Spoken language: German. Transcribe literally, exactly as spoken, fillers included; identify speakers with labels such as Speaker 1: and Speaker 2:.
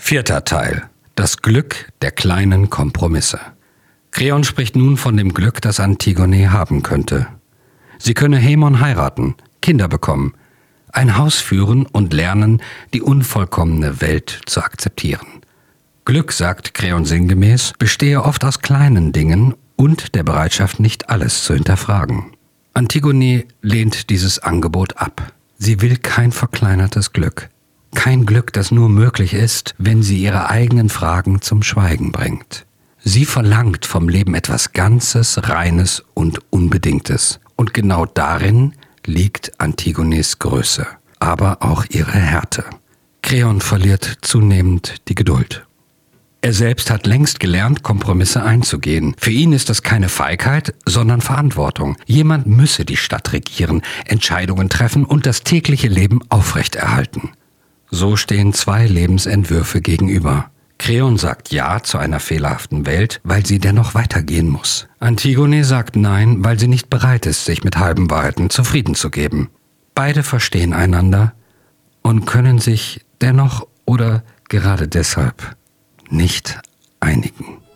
Speaker 1: Vierter Teil. Das Glück der kleinen Kompromisse. Kreon spricht nun von dem Glück, das Antigone haben könnte. Sie könne Haemon heiraten, Kinder bekommen, ein Haus führen und lernen, die unvollkommene Welt zu akzeptieren. Glück, sagt Kreon sinngemäß, bestehe oft aus kleinen Dingen und der Bereitschaft, nicht alles zu hinterfragen. Antigone lehnt dieses Angebot ab. Sie will kein verkleinertes Glück. Kein Glück, das nur möglich ist, wenn sie ihre eigenen Fragen zum Schweigen bringt. Sie verlangt vom Leben etwas Ganzes, Reines und Unbedingtes. Und genau darin liegt Antigones Größe, aber auch ihre Härte. Kreon verliert zunehmend die Geduld. Er selbst hat längst gelernt, Kompromisse einzugehen. Für ihn ist das keine Feigheit, sondern Verantwortung. Jemand müsse die Stadt regieren, Entscheidungen treffen und das tägliche Leben aufrechterhalten. So stehen zwei Lebensentwürfe gegenüber. Kreon sagt Ja zu einer fehlerhaften Welt, weil sie dennoch weitergehen muss. Antigone sagt Nein, weil sie nicht bereit ist, sich mit halben Wahrheiten zufrieden zu geben. Beide verstehen einander und können sich dennoch oder gerade deshalb nicht einigen.